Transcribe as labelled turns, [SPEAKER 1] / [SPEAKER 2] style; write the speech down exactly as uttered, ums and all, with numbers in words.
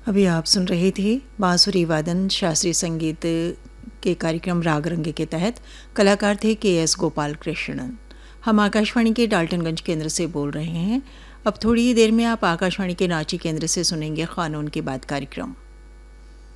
[SPEAKER 1] अभी आप सुन रहे थे बांसुरी वादन शास्त्रीय संगीत के कार्यक्रम राग रंग के तहत। कलाकार थे के एस गोपाल कृष्णन। हम आकाशवाणी के डाल्टनगंज केंद्र से बोल रहे हैं। अब थोड़ी ही देर में आप आकाशवाणी के रांची केंद्र से सुनेंगे कानून की बात कार्यक्रम।